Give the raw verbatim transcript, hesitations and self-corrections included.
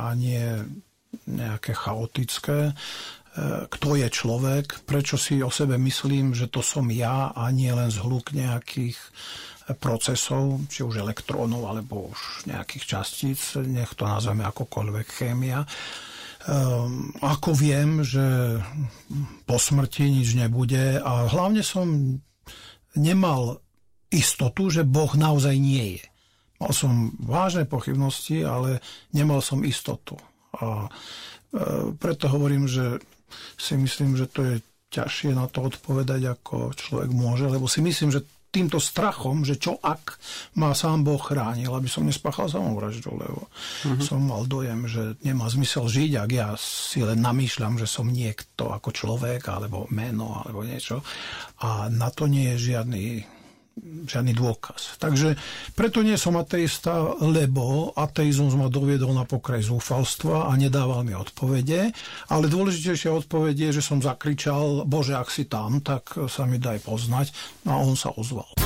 a nie nejaké chaotické. Kto je človek, prečo si o sebe myslím, že to som ja a nie len zhluk nejakých procesov, či už elektrónov, alebo už nejakých častíc, nech to nazveme akokoľvek chémia. Um, ako viem, že po smrti nič nebude a hlavne som nemal istotu, že Boh naozaj nie je. Mal som vážne pochybnosti, ale nemal som istotu. A e, preto hovorím, že si myslím, že to je ťažšie na to odpovedať, ako človek môže, lebo si myslím, že týmto strachom, že čo ak ma sám Boh chránil, aby som nespáchal samovraždu, lebo uh-huh. som mal dojem, že nemá zmysel žiť, ak ja si len namýšľam, že som niekto ako človek, alebo meno, alebo niečo. A na to nie je žiadny žiadny dôkaz. Takže preto nie som ateista, lebo ateizmus ma doviedol na pokraj zúfalstva a nedával mi odpovede, ale dôležitejšia odpoveď je, že som zakričal: Bože, ak si tam, tak sa mi daj poznať, a on sa ozval.